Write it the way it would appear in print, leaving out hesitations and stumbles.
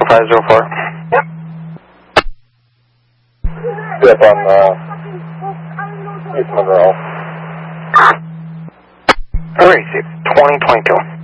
504. Yep. Yep, on East Monroe. Alright, 2022.